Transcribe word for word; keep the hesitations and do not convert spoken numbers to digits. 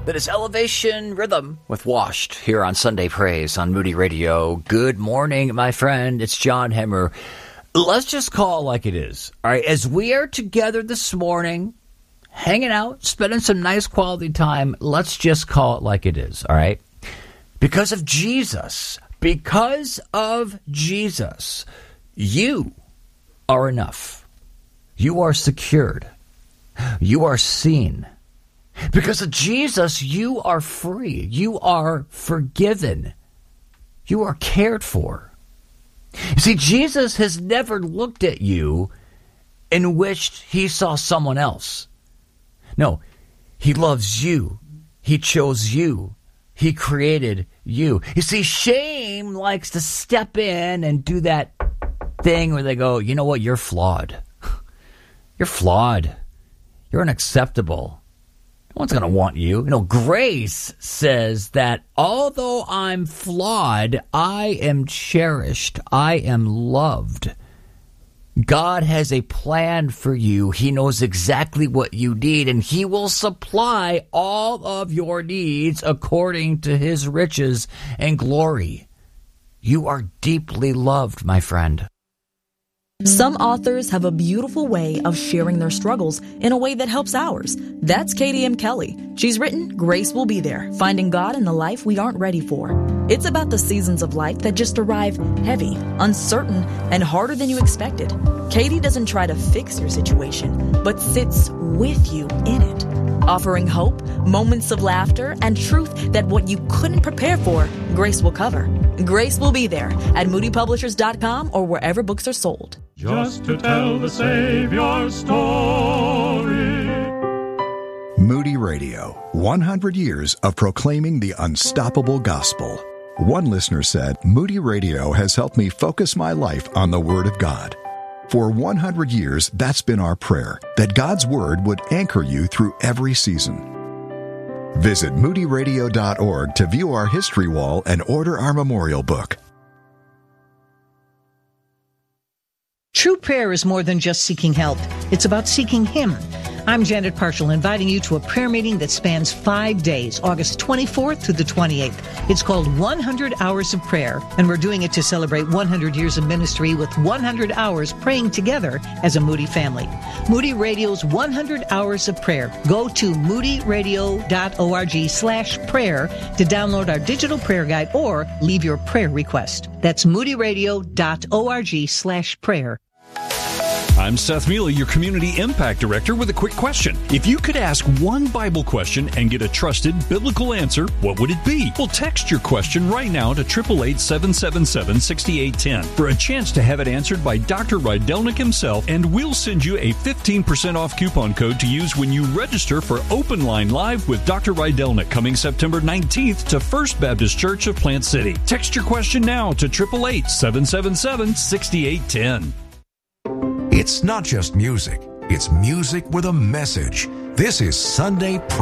That is Elevation Rhythm with Washed here on Sunday Praise on Moody Radio. Good morning, my friend. It's John Hemmer. Let's just call it like it is. All right, as we are together this morning, hanging out, spending some nice quality time, let's just call it like it is, all right? Because of Jesus, because of Jesus, you are enough. You are secured. You are seen. Because of Jesus, you are free. You are forgiven. You are cared for. You see, Jesus has never looked at you and wished he saw someone else. No, he loves you. He chose you. He created you. You see, shame likes to step in and do that thing where they go, you know what, you're flawed. You're flawed. You're unacceptable. No one's going to want you. You know, grace says that although I'm flawed, I am cherished. I am loved. God has a plan for you. He knows exactly what you need, and he will supply all of your needs according to his riches and glory. You are deeply loved, my friend. Some authors have a beautiful way of sharing their struggles in a way that helps ours. That's Katie M. Kelly. She's written Grace Will Be There, Finding God in the Life We Aren't Ready For. It's about the seasons of life that just arrive heavy, uncertain, and harder than you expected. Katie doesn't try to fix your situation, but sits with you in it, offering hope, moments of laughter, and truth that what you couldn't prepare for, Grace will cover. Grace Will Be There at moody publishers dot com or wherever books are sold. Just to tell the Savior's story. Moody Radio, one hundred years of proclaiming the unstoppable gospel. One listener said, Moody Radio has helped me focus my life on the Word of God. For one hundred years, that's been our prayer, that God's Word would anchor you through every season. Visit moody radio dot org to view our history wall and order our memorial book. True prayer is more than just seeking help. It's about seeking Him. I'm Janet Parshall, inviting you to a prayer meeting that spans five days, August twenty-fourth through the twenty-eighth. It's called one hundred Hours of Prayer, and we're doing it to celebrate one hundred years of ministry with one hundred hours praying together as a Moody family. Moody Radio's one hundred Hours of Prayer. Go to moody radio dot org slash prayer to download our digital prayer guide or leave your prayer request. That's moody radio dot org slash prayer. I'm Seth Mealy, your Community Impact Director, with a quick question. If you could ask one Bible question and get a trusted biblical answer, what would it be? Well, text your question right now to eight eight eight, seven seven seven, six eight one zero for a chance to have it answered by Doctor Rydelnik himself, and we'll send you a fifteen percent off coupon code to use when you register for Open Line Live with Doctor Rydelnik coming September nineteenth to First Baptist Church of Plant City. Text your question now to eight eight eight, seven seven seven, six eight one zero. It's not just music, it's music with a message. This is Sunday Praise.